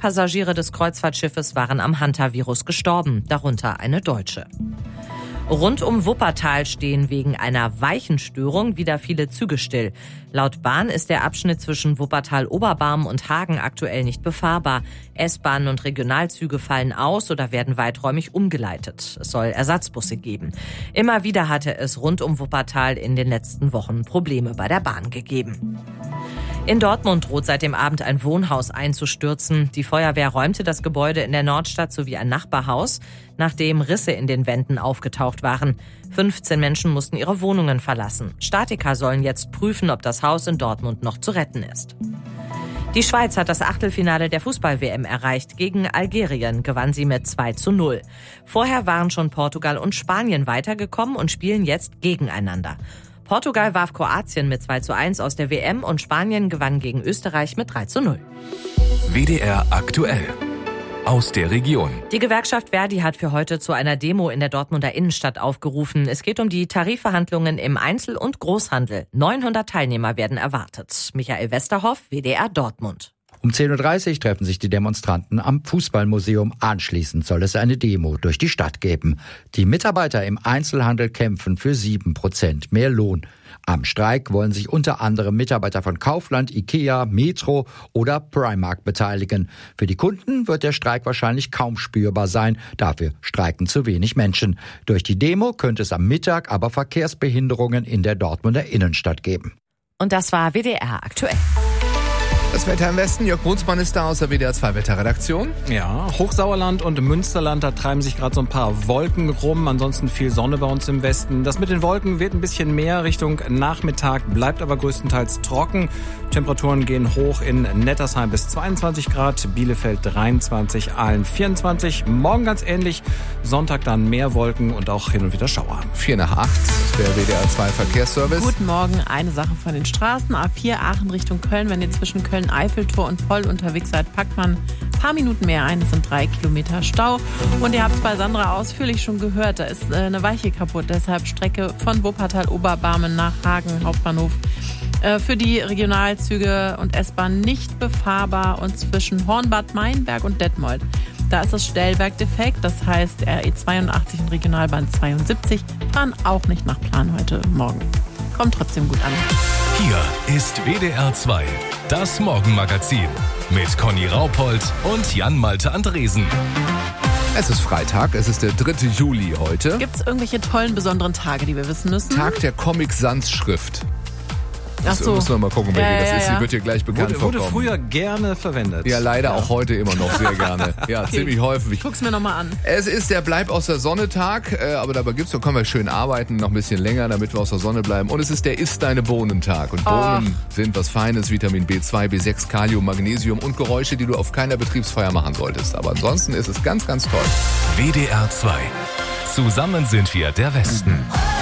Passagiere des Kreuzfahrtschiffes waren am Hantavirus gestorben, darunter eine Deutsche. Rund um Wuppertal stehen wegen einer Weichenstörung wieder viele Züge still. Laut Bahn ist der Abschnitt zwischen Wuppertal-Oberbarm und Hagen aktuell nicht befahrbar. S-Bahnen und Regionalzüge fallen aus oder werden weiträumig umgeleitet. Es soll Ersatzbusse geben. Immer wieder hatte es rund um Wuppertal in den letzten Wochen Probleme bei der Bahn gegeben. In Dortmund droht seit dem Abend ein Wohnhaus einzustürzen. Die Feuerwehr räumte das Gebäude in der Nordstadt sowie ein Nachbarhaus, nachdem Risse in den Wänden aufgetaucht waren. 15 Menschen mussten ihre Wohnungen verlassen. Statiker sollen jetzt prüfen, ob das Haus in Dortmund noch zu retten ist. Die Schweiz hat das Achtelfinale der Fußball-WM erreicht. Gegen Algerien gewann sie mit 2:0. Vorher waren schon Portugal und Spanien weitergekommen und spielen jetzt gegeneinander. Portugal warf Kroatien mit 2:1 aus der WM und Spanien gewann gegen Österreich mit 3:0. WDR aktuell. Aus der Region. Die Gewerkschaft Verdi hat für heute zu einer Demo in der Dortmunder Innenstadt aufgerufen. Es geht um die Tarifverhandlungen im Einzel- und Großhandel. 900 Teilnehmer werden erwartet. Michael Westerhoff, WDR Dortmund. Um 10:30 Uhr treffen sich die Demonstranten am Fußballmuseum. Anschließend soll es eine Demo durch die Stadt geben. Die Mitarbeiter im Einzelhandel kämpfen für 7% mehr Lohn. Am Streik wollen sich unter anderem Mitarbeiter von Kaufland, Ikea, Metro oder Primark beteiligen. Für die Kunden wird der Streik wahrscheinlich kaum spürbar sein. Dafür streiken zu wenig Menschen. Durch die Demo könnte es am Mittag aber Verkehrsbehinderungen in der Dortmunder Innenstadt geben. Und das war WDR aktuell. Das Wetter im Westen, Jörg Brunsmann ist da aus der WDR 2 Wetterredaktion. Ja, Hochsauerland und Münsterland, da treiben sich gerade so ein paar Wolken rum. Ansonsten viel Sonne bei uns im Westen. Das mit den Wolken wird ein bisschen mehr Richtung Nachmittag, bleibt aber größtenteils trocken. Temperaturen gehen hoch in Nettersheim bis 22 Grad, Bielefeld 23, Aalen 24. Morgen ganz ähnlich, Sonntag dann mehr Wolken und auch hin und wieder Schauer. 7:45, der WDR 2 Verkehrsservice. Guten Morgen, eine Sache von den Straßen. A4 Aachen Richtung Köln, wenn ihr zwischen Köln-Eiffeltor und Poll unterwegs seid, packt man ein paar Minuten mehr ein. Es sind 3 Kilometer Stau. Und ihr habt es bei Sandra ausführlich schon gehört, da ist eine Weiche kaputt. Deshalb Strecke von Wuppertal-Oberbarmen nach Hagen Hauptbahnhof. Für die Regionalzüge und S-Bahn nicht befahrbar und zwischen Hornbad, Meinberg und Detmold. Da ist das Stellwerk defekt, das heißt RE 82 und Regionalbahn 72 fahren auch nicht nach Plan heute Morgen. Kommt trotzdem gut an. Hier ist WDR 2, das Morgenmagazin mit Conny Raupold und Jan-Malte Andresen. Es ist Freitag, es ist der 3. Juli heute. Gibt es irgendwelche tollen, besonderen Tage, die wir wissen müssen? Tag der Comic-Sans-Schrift. Ach so. Müssen wir mal gucken, welche das ist. Sie wird hier gleich bekannt vorkommen. Wurde früher gerne verwendet. Ja, leider auch heute immer noch sehr gerne. Ja, okay. Ziemlich häufig. Ich guck's mir nochmal an. Es ist der Bleib aus der Sonne-Tag, aber dabei können wir schön arbeiten, noch ein bisschen länger, damit wir aus der Sonne bleiben. Und es ist der Iss deine Bohnen-Tag. Und Bohnen sind was Feines, Vitamin B2, B6, Kalium, Magnesium und Geräusche, die du auf keiner Betriebsfeier machen solltest. Aber ansonsten ist es ganz, ganz toll. WDR 2. Zusammen sind wir der Westen.